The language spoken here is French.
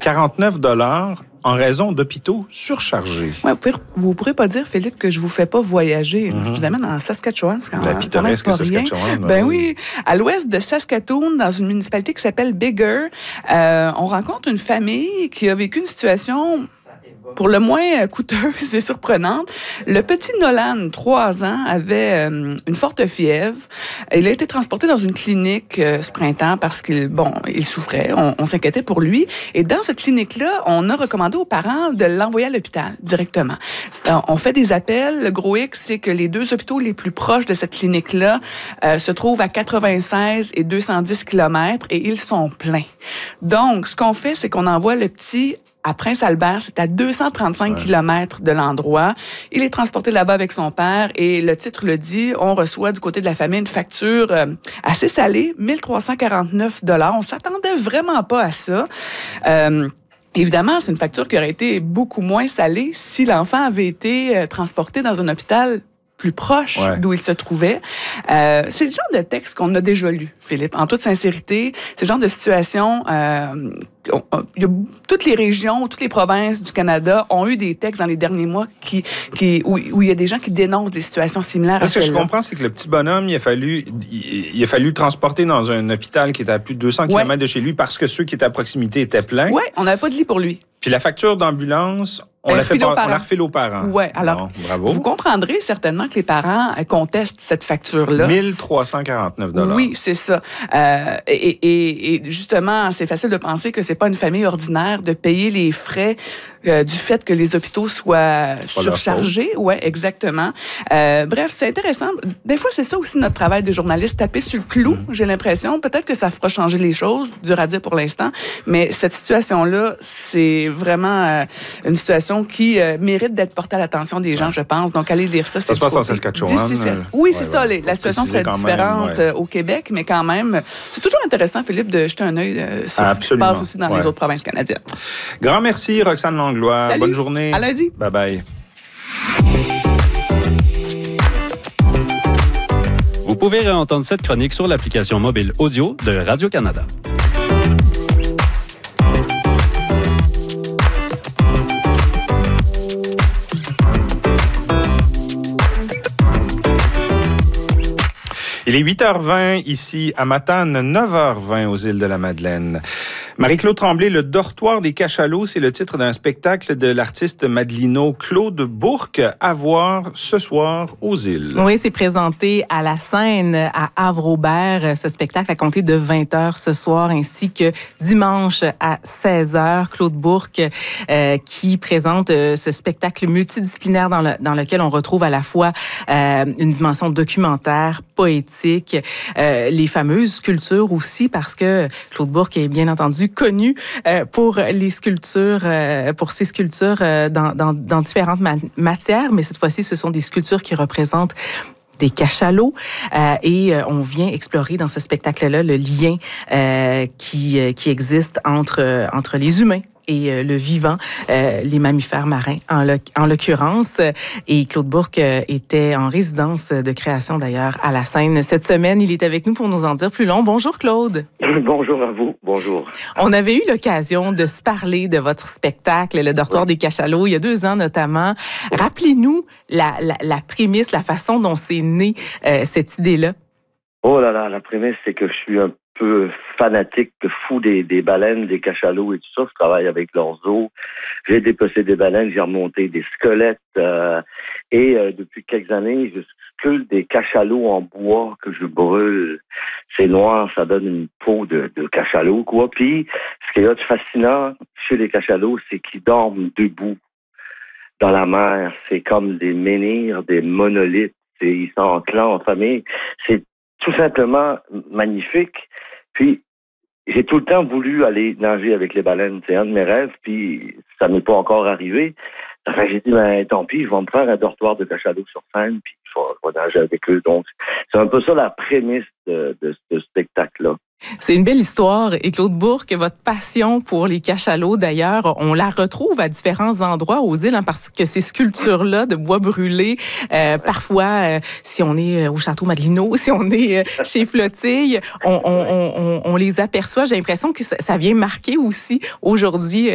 49 en raison d'hôpitaux surchargés. Ouais, vous ne pourrez pas dire, Philippe, que je ne vous fais pas voyager. Je vous amène en Saskatchewan. C'est la pittoresque Saskatchewan. Ben oui. À l'ouest de Saskatoon, dans une municipalité qui s'appelle Bigger, on rencontre une famille qui a vécu une situation pour le moins coûteuse et surprenante. Le petit Nolan, 3 ans, avait une forte fièvre. Il a été transporté dans une clinique ce printemps parce qu'il souffrait. On s'inquiétait pour lui. Et dans cette clinique-là, on a recommandé aux parents de l'envoyer à l'hôpital directement. On fait des appels. Le gros X, c'est que les 2 hôpitaux les plus proches de cette clinique-là se trouvent à 96 et 210 km et ils sont pleins. Donc, ce qu'on fait, c'est qu'on envoie le petit à Prince-Albert, c'est à 235 km de l'endroit. Il est transporté là-bas avec son père et le titre le dit, on reçoit du côté de la famille une facture assez salée, 1349 $. On s'attendait vraiment pas à ça. Évidemment, c'est une facture qui aurait été beaucoup moins salée si l'enfant avait été transporté dans un hôpital plus proche d'où il se trouvait. C'est le genre de texte qu'on a déjà lu, Philippe, en toute sincérité. C'est le genre de situation... il y a toutes les régions, toutes les provinces du Canada ont eu des textes dans les derniers mois où il y a des gens qui dénoncent des situations similaires. Ce que je comprends, c'est que le petit bonhomme, il a fallu le transporter dans un hôpital qui était à plus de 200 km de chez lui parce que ceux qui étaient à proximité étaient pleins. Oui, on n'avait pas de lit pour lui. Puis la facture d'ambulance, on l'a refilé aux parents. Oui, alors, bravo. Vous comprendrez certainement que les parents contestent cette facture-là. 1349 $. Oui, c'est ça. Et justement, c'est facile de penser que c'est pas une famille ordinaire de payer les frais du fait que les hôpitaux soient surchargés. Oui, exactement. Bref, c'est intéressant. Des fois, c'est ça aussi notre travail de journaliste, taper sur le clou, j'ai l'impression. Peut-être que ça fera changer les choses, dur à dire pour l'instant, mais cette situation-là, c'est vraiment une situation qui mérite d'être portée à l'attention des gens, je pense. Donc, allez lire ça. Ça se passe en Saskatchewan. Oui, c'est ça. La situation serait différente au Québec, mais quand même, c'est toujours intéressant, Philippe, de jeter un œil sur ce qui se passe aussi dans les autres provinces canadiennes. Grand merci, Roxane Langlois. Salut. Bonne journée. À lundi. Bye-bye. Vous pouvez réentendre cette chronique sur l'application mobile audio de Radio-Canada. Il est 8h20 ici à Matane, 9h20 aux îles de la Madeleine. Marie-Claude Tremblay, Le Dortoir des Cachalots, c'est le titre d'un spectacle de l'artiste madelino Claude Bourque à voir ce soir aux îles. Oui, c'est présenté à la scène à Havre-Aubert, ce spectacle à compter de 20h ce soir, ainsi que dimanche à 16h. Claude Bourque qui présente ce spectacle multidisciplinaire dans lequel on retrouve à la fois une dimension documentaire, poétique, les fameuses sculptures aussi, parce que Claude Bourque est bien entendu connu pour les sculptures, pour ses sculptures dans différentes matières, mais cette fois-ci, ce sont des sculptures qui représentent des cachalots et on vient explorer dans ce spectacle-là le lien qui existe entre les humains et le vivant, les mammifères marins en l'occurrence. Et Claude Bourque était en résidence de création d'ailleurs à la scène cette semaine. Il est avec nous pour nous en dire plus long. Bonjour Claude. Bonjour à vous. Bonjour. On avait eu l'occasion de se parler de votre spectacle, Le Dortoir des Cachalots, il y a 2 ans notamment. Rappelez-nous la prémisse, la façon dont c'est né cette idée-là. Oh là là, la prémisse, c'est que je suis un peu fanatique, fou des baleines, des cachalots et tout ça. Je travaille avec leurs os. J'ai dépecé des baleines, j'ai remonté des squelettes et depuis quelques années, je sculpte des cachalots en bois que je brûle. C'est noir, ça donne une peau de cachalot, quoi. Puis, ce qui est là de fascinant chez les cachalots, c'est qu'ils dorment debout dans la mer. C'est comme des menhirs, des monolithes. Ils sont en clan, en famille. C'est tout simplement magnifique. Puis, j'ai tout le temps voulu aller nager avec les baleines. C'est un de mes rêves, puis ça m'est pas encore arrivé. Enfin, j'ai dit, tant pis, je vais me faire un dortoir de cachalots sur scène, puis je vais nager avec eux. Donc, c'est un peu ça la prémisse de ce spectacle-là. C'est une belle histoire. Et Claude Bourque, votre passion pour les cachalots, d'ailleurs, on la retrouve à différents endroits aux îles, parce que ces sculptures-là de bois brûlé, parfois, si on est au Château Madelino, si on est chez Flottille, on les aperçoit. J'ai l'impression que ça vient marquer aussi aujourd'hui